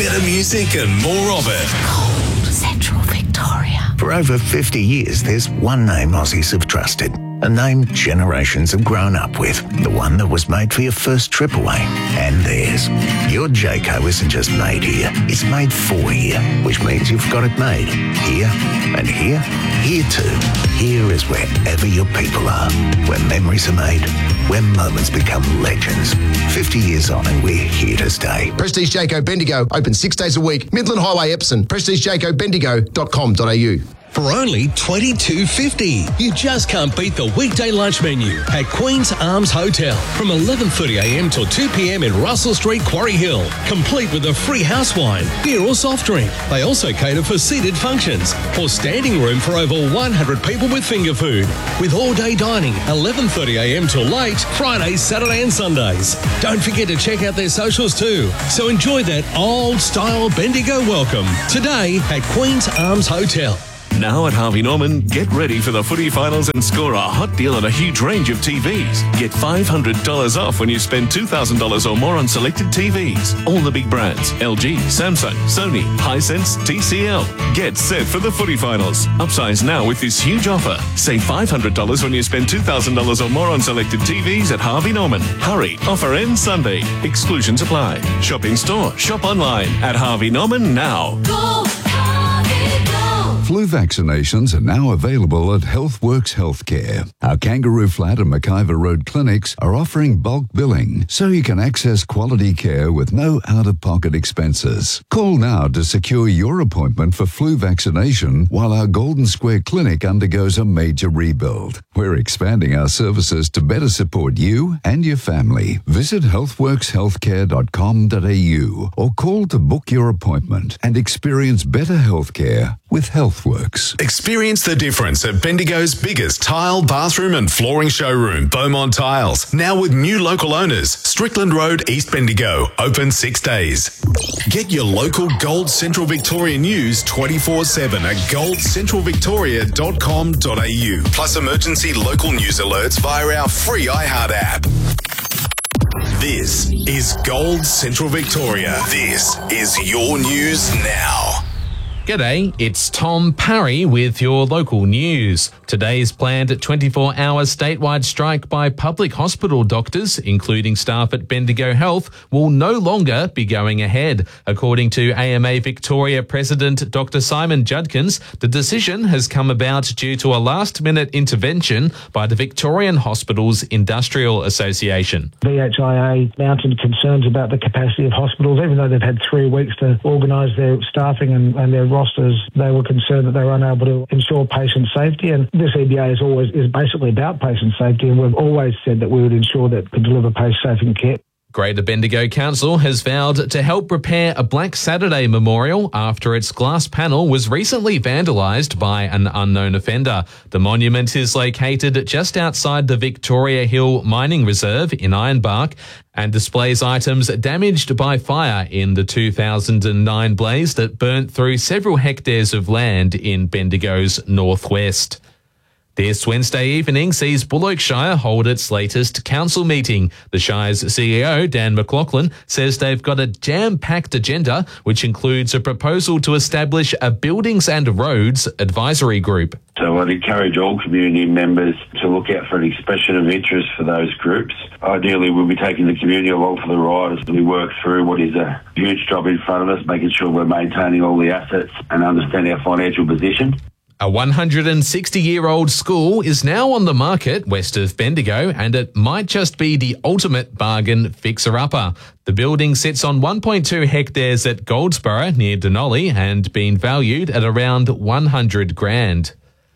Better music and more of it. Gold Central Victoria. For over 50 years, there's one name Aussies have trusted. A name generations have grown up with. The one that was made for your first trip away. And theirs. Your Jayco isn't just made here. It's made for here. Which means you've got it made. Here and here. Here too. Here is wherever your people are. Where memories are made. Where moments become legends. 50 years on and we're here to stay. Prestige Jayco Bendigo. Open 6 days a week. Midland Highway, Epsom. PrestigeJaycoBendigo.com.au. For only $22.50. You just can't beat the weekday lunch menu at Queen's Arms Hotel from 11:30am till 2pm in Russell Street, Quarry Hill. Complete with a free house wine, beer or soft drink. They also cater for seated functions or standing room for over 100 people with finger food. With all-day dining, 11:30am till late, Fridays, Saturday and Sundays. Don't forget to check out their socials too. So enjoy that old-style Bendigo welcome today at Queen's Arms Hotel. Now at Harvey Norman, get ready for the footy finals and score a hot deal on a huge range of TVs. Get $500 off when you spend $2,000 or more on selected TVs. All the big brands, LG, Samsung, Sony, Hisense, TCL. Get set for the footy finals. Upsize now with this huge offer. Save $500 when you spend $2,000 or more on selected TVs at Harvey Norman. Hurry, offer ends Sunday. Exclusions apply. Shop in store, shop online at Harvey Norman now. Go! Flu vaccinations are now available at HealthWorks Healthcare. Our Kangaroo Flat and McIver Road clinics are offering bulk billing so you can access quality care with no out-of-pocket expenses. Call now to secure your appointment for flu vaccination while our Golden Square Clinic undergoes a major rebuild. We're expanding our services to better support you and your family. Visit healthworkshealthcare.com.au or call to book your appointment and experience better healthcare with HealthWorks. Experience the difference at Bendigo's biggest tile, bathroom and flooring showroom, Beaumont Tiles. Now with new local owners, Strickland Road, East Bendigo, open 6 days. Get your local Gold Central Victoria news 24/7 at goldcentralvictoria.com.au. Plus emergency local news alerts via our free iHeart app. This is Gold Central Victoria. This is your news now. G'day, it's Tom Parry with your local news. Today's planned 24-hour statewide strike by public hospital doctors, including staff at Bendigo Health, will no longer be going ahead. According to AMA Victoria President Dr. Simon Judkins, the decision has come about due to a last-minute intervention by the Victorian Hospitals Industrial Association. VHIA mounted concerns about the capacity of hospitals, even though they've had 3 weeks to organise their staffing and their rosters. They were concerned that they were unable to ensure patient safety, and this EBA is basically about patient safety, and we've always said that we would ensure that it could deliver patient care. Greater Bendigo Council has vowed to help repair a Black Saturday memorial after its glass panel was recently vandalised by an unknown offender. The monument is located just outside the Victoria Hill Mining Reserve in Ironbark and displays items damaged by fire in the 2009 blaze that burnt through several hectares of land in Bendigo's northwest. This Wednesday evening sees Bullockshire hold its latest council meeting. The Shire's CEO, Dan McLaughlin, says they've got a jam-packed agenda, which includes a proposal to establish a Buildings and Roads Advisory Group. So I'd encourage all community members to look out for an expression of interest for those groups. Ideally, we'll be taking the community along for the ride as we work through what is a huge job in front of us, making sure we're maintaining all the assets and understand our financial position. A 160-year-old school is now on the market west of Bendigo, and it might just be the ultimate bargain fixer-upper. The building sits on 1.2 hectares at Goldsboro near Denali and been valued at around $100,000.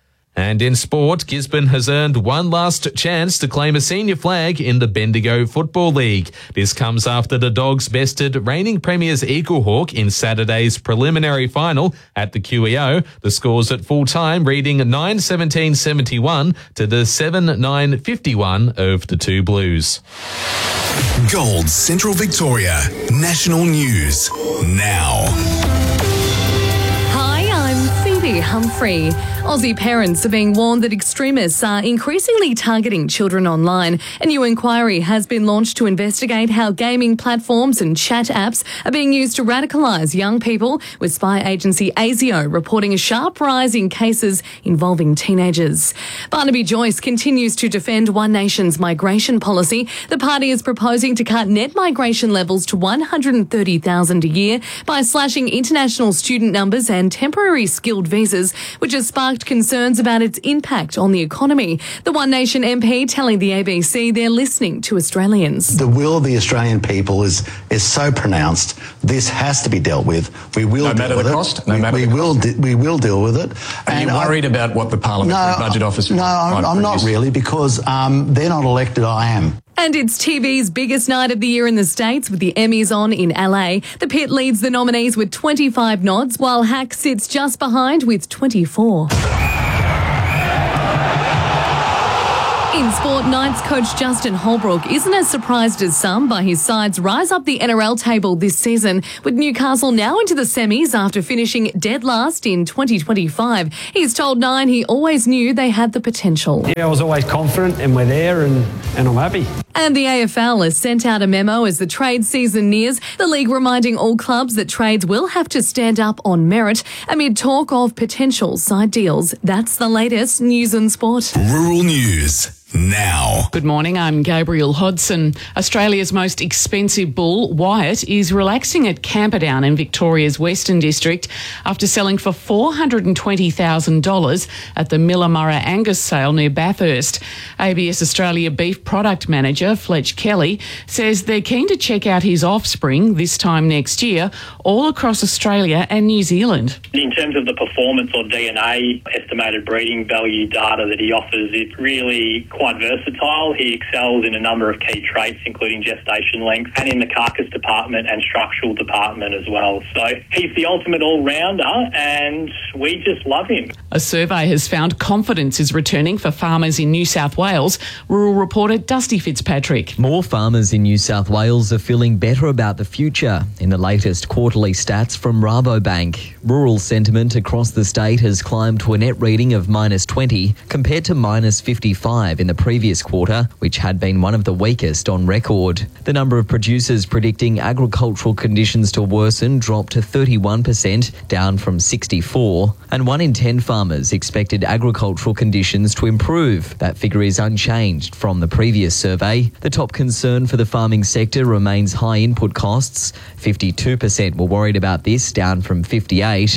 And in sport, Gisborne has earned one last chance to claim a senior flag in the Bendigo Football League. This comes after the Dogs bested reigning premiers Eaglehawk in Saturday's preliminary final at the QEO. The scores at full time reading 9-17-71 to the 7-9-51 of the two Blues. Gold Central Victoria National News now. Hi, I'm Phoebe Humphrey. Aussie parents are being warned that extremists are increasingly targeting children online. A new inquiry has been launched to investigate how gaming platforms and chat apps are being used to radicalise young people, with spy agency ASIO reporting a sharp rise in cases involving teenagers. Barnaby Joyce continues to defend One Nation's migration policy. The party is proposing to cut net migration levels to 130,000 a year by slashing international student numbers and temporary skilled visas, which has sparked concerns about its impact on the economy. The One Nation MP telling the ABC they're listening to Australians. The will of the Australian people is so pronounced. This has to be dealt with. We will deal with it. We will deal with it. Are you worried about what the Parliamentary Budget Office will? No, I'm not really, because they're not elected. I am. And it's TV's biggest night of the year in the States, with the Emmys on in LA. The Pit leads the nominees with 25 nods, while Hack sits just behind with 24. In sport, Knights coach Justin Holbrook isn't as surprised as some by his side's rise up the NRL table this season, with Newcastle now into the semis after finishing dead last in 2025. He's told Nine he always knew they had the potential. Yeah, I was always confident, and we're there, and I'm happy. And the AFL has sent out a memo as the trade season nears, the league reminding all clubs that trades will have to stand up on merit amid talk of potential side deals. That's the latest news and sport. Rural News now. Good morning, I'm Gabriel Hodson. Australia's most expensive bull, Wyatt, is relaxing at Camperdown in Victoria's Western District after selling for $420,000 at the Millamurra Angus sale near Bathurst. ABS Australia Beef Product Manager Fletch Kelly says they're keen to check out his offspring this time next year all across Australia and New Zealand. In terms of the performance or DNA estimated breeding value data that he offers, it's really quite versatile. He excels in a number of key traits, including gestation length, and in the carcass department and structural department as well. So he's the ultimate all-rounder, and we just love him. A survey has found confidence is returning for farmers in New South Wales. Rural reporter Dusty Fitzpatrick. More farmers in New South Wales are feeling better about the future. In the latest quarterly stats from Rabobank, rural sentiment across the state has climbed to a net reading of -20 compared to -55 in the previous quarter, which had been one of the weakest on record. The number of producers predicting agricultural conditions to worsen dropped to 31%, down from 64, and 1 in 10 farmers expected agricultural conditions to improve. That figure is unchanged from the previous survey. The top concern for the farming sector remains high input costs. 52% were worried about this, down from 58.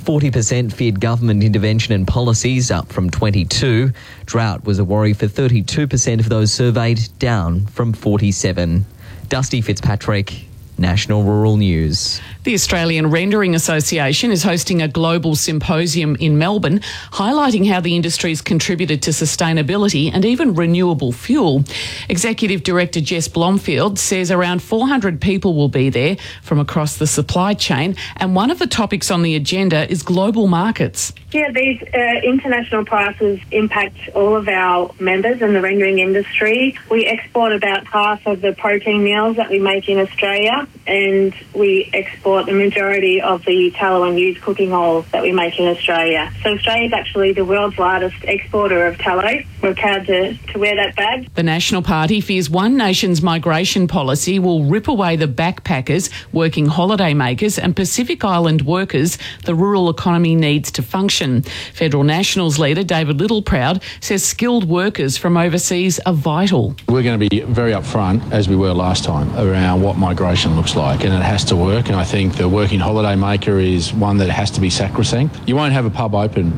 40% feared government intervention and policies, up from 22. Drought was a worry for 32% of those surveyed, down from 47. Dusty Fitzpatrick, National Rural News. The Australian Rendering Association is hosting a global symposium in Melbourne, highlighting how the industry's contributed to sustainability and even renewable fuel. Executive Director Jess Blomfield says around 400 people will be there from across the supply chain, and one of the topics on the agenda is global markets. Yeah, these international prices impact all of our members in the rendering industry. We export about half of the protein meals that we make in Australia, and we export the majority of the tallow and used cooking oil that we make in Australia. So Australia is actually the world's largest exporter of tallow. We're proud to wear that badge. The National Party fears One Nation's migration policy will rip away the backpackers, working holiday makers and Pacific Island workers the rural economy needs to function. Federal Nationals leader David Littleproud says skilled workers from overseas are vital. We're going to be very upfront, as we were last time, around what migration looks like, and it has to work. And I think the working holiday maker is one that has to be sacrosanct. You won't have a pub open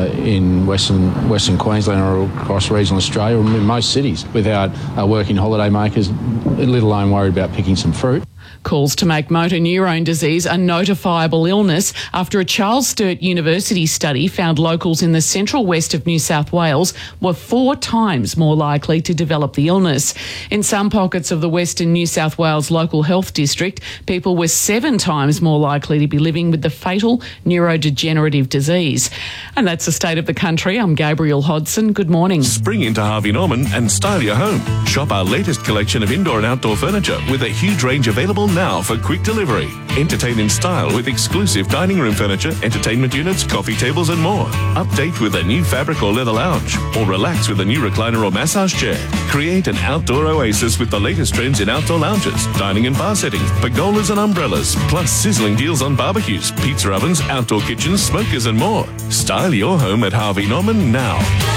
in Western Queensland or across regional Australia or in most cities without working holiday makers, let alone worried about picking some fruit. Calls to make motor neurone disease a notifiable illness after a Charles Sturt University study found locals in the central west of New South Wales were 4 times more likely to develop the illness. In some pockets of the Western New South Wales Local Health District, people were 7 times more likely to be living with the fatal neurodegenerative disease. And that's the state of the country. I'm Gabriel Hodson. Good morning. Spring into Harvey Norman and style your home. Shop our latest collection of indoor and outdoor furniture with a huge range available now for quick delivery. Entertain in style with exclusive dining room furniture, entertainment units, coffee tables and more. Update with a new fabric or leather lounge, or relax with a new recliner or massage chair. Create an outdoor oasis with the latest trends in outdoor lounges, dining and bar settings, pergolas and umbrellas, plus sizzling deals on barbecues, pizza ovens, outdoor kitchens, smokers and more. Style your home at Harvey Norman now.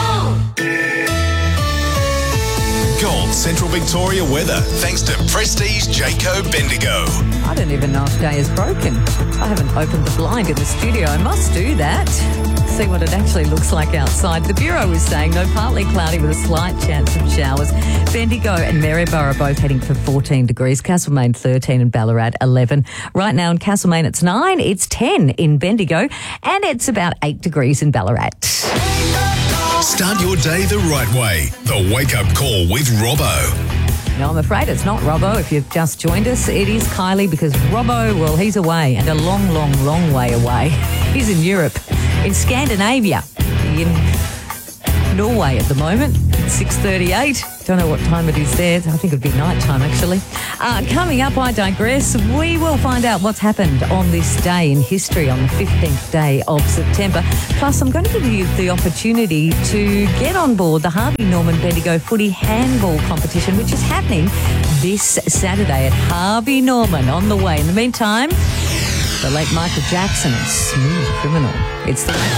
Gold Central Victoria weather, thanks to Prestige Jayco Bendigo. I don't even know if day is broken. I haven't opened the blind in the studio. I must do that. See what it actually looks like outside. The Bureau is saying no, partly cloudy with a slight chance of showers. Bendigo and Maryborough are both heading for 14 degrees. Castlemaine 13 and Ballarat 11. Right now in Castlemaine it's 9, it's 10 in Bendigo, and it's about 8 degrees in Ballarat. Start your day the right way. The Wake Up Call with Robbo. No, I'm afraid it's not Robbo. If you've just joined us, it is Kylie, because Robbo, well, he's away, and a long, long, long way away. He's in Europe, in Scandinavia, in Norway at the moment. It's 6:38. Don't know what time it is there. I think it'd be night time, actually. Coming up, I digress. We will find out what's happened on this day in history, on the 15th day of September. Plus, I'm going to give you the opportunity to get on board the Harvey Norman Bendigo Footy Handball competition, which is happening this Saturday at Harvey Norman. On the way. In the meantime, the late Michael Jackson and Smooth Criminal. It's the